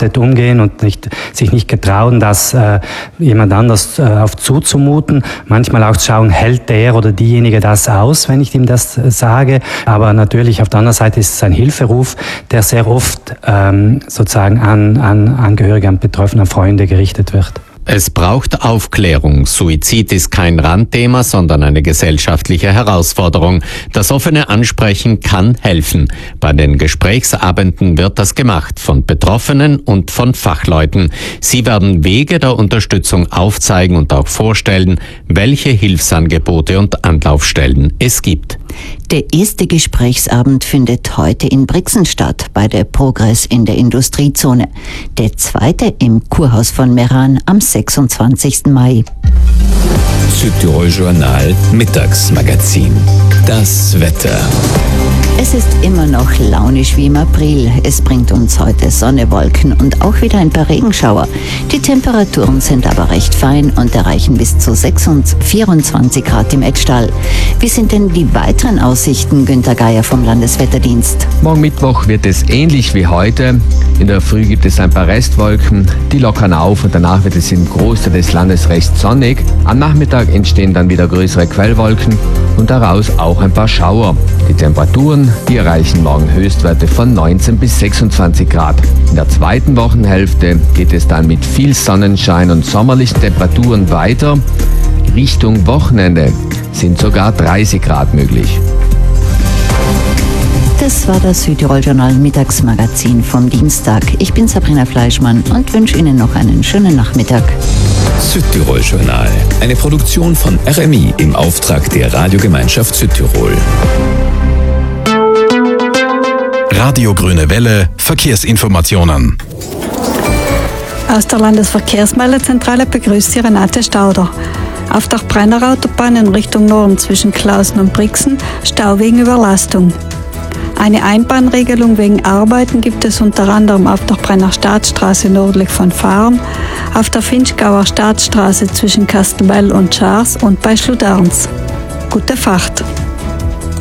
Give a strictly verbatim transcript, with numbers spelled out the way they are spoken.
unbedarftet umgehen und nicht, sich nicht getrauen, das äh, jemand anders äh, auf zuzumuten. Manchmal auch schauen, hält der oder diejenige das aus, wenn ich ihm das äh, sage. Aber natürlich auf der anderen Seite ist es ein Hilferuf, der sehr oft ähm, sozusagen an, an Angehörige, an Betroffene, an Freunde gerichtet wird. Es braucht Aufklärung. Suizid ist kein Randthema, sondern eine gesellschaftliche Herausforderung. Das offene Ansprechen kann helfen. Bei den Gesprächsabenden wird das gemacht, von Betroffenen und von Fachleuten. Sie werden Wege der Unterstützung aufzeigen und auch vorstellen, welche Hilfsangebote und Anlaufstellen es gibt. Der erste Gesprächsabend findet heute in Brixen statt, bei der Progress in der Industriezone. Der zweite im Kurhaus von Meran am sechsundzwanzigsten Mai. Südtirol Journal Mittagsmagazin. Das Wetter. Es ist immer noch launisch wie im April. Es bringt uns heute Sonne, Wolken und auch wieder ein paar Regenschauer. Die Temperaturen sind aber recht fein und erreichen bis zu vierundzwanzig Grad im Etzstall. Wie sind denn die weiteren Aussichten, Günter Geier vom Landeswetterdienst? Morgen Mittwoch wird es ähnlich wie heute. In der Früh gibt es ein paar Restwolken, die lockern auf und danach wird es im Großteil des Landes recht sonnig. Am Nachmittag entstehen dann wieder größere Quellwolken und daraus auch ein paar Schauer. Die Temperaturen, die erreichen morgen Höchstwerte von neunzehn bis sechsundzwanzig Grad. In der zweiten Wochenhälfte geht es dann mit viel Sonnenschein und sommerlichen Temperaturen weiter. Richtung Wochenende sind sogar dreißig Grad möglich. Das war das Südtirol-Journal Mittagsmagazin vom Dienstag. Ich bin Sabrina Fleischmann und wünsche Ihnen noch einen schönen Nachmittag. Südtirol-Journal, eine Produktion von R M I im Auftrag der Radiogemeinschaft Südtirol. Radio Grüne Welle, Verkehrsinformationen. Aus der Landesverkehrsmeldezentrale begrüßt Sie Renate Stauder. Auf der Brenner Autobahn in Richtung Norden zwischen Klausen und Brixen Stau wegen Überlastung. Eine Einbahnregelung wegen Arbeiten gibt es unter anderem auf der Brenner Staatsstraße nördlich von Fahren, auf der Finchgauer Staatsstraße zwischen Kastelwell und Schaars und bei Schluderns. Gute Fahrt!